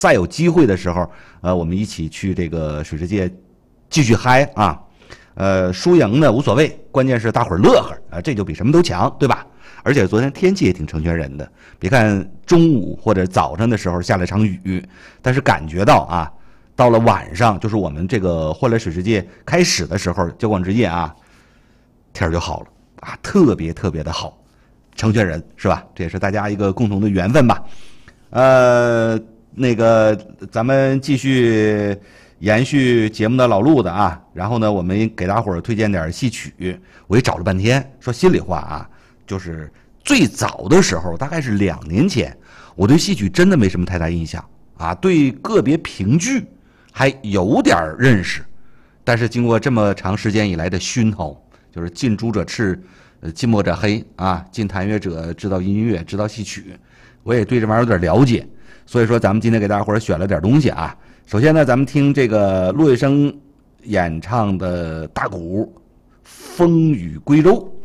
再有机会的时候，我们一起去这个水世界继续嗨啊！输赢呢无所谓，关键是大伙儿乐呵啊，这就比什么都强，对吧？而且昨天天气也挺成全人的，别看中午或者早上的时候下了场雨，但是感觉到啊，到了晚上，就是我们这个欢乐水世界开始的时候，交广之夜啊，天儿就好了啊，特别特别的好，成全人是吧？这也是大家一个共同的缘分吧。那个咱们继续延续节目的老路子啊，然后呢，我们给大伙儿推荐点戏曲。我也找了半天，说心里话啊，就是最早的时候，大概是2年前，我对戏曲真的没什么太大印象啊，对个别评剧还有点认识，但是经过这么长时间以来的熏陶，就是近朱者赤，近墨者黑啊，近弹乐者知道音乐，知道戏曲，我也对这玩意儿有点了解。所以说，咱们今天给大伙儿选了点东西啊。首先呢，咱们听这个骆玉笙演唱的大鼓《风雨归舟》。